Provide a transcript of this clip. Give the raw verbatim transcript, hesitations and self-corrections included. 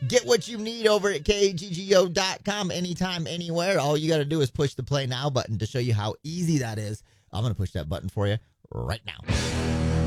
Get what you need over at K A G G O dot com anytime, anywhere. All you got to do is push the play now button to show you how easy that is. I'm going to push that button for you right now.